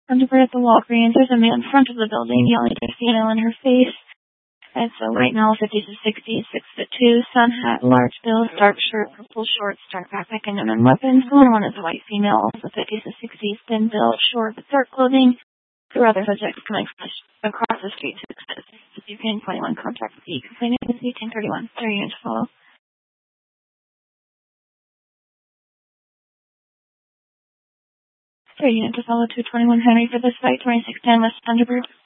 Thunderbird at the Walgreens. There's a man in front of the building yelling casino in her face. And so right now, 50s to 60s, 6'2", sun hat, large bills, dark shirt, purple shorts, dark backpack, and then weapons. The one is a white female, also 50s to 60s, thin build, short with dark clothing. There are other subjects coming from across the street to access. You can 21 contact with the complainant agency 1031. 3 units follow. 3 units to follow 221 Henry for the site 2610 West Thunderbird.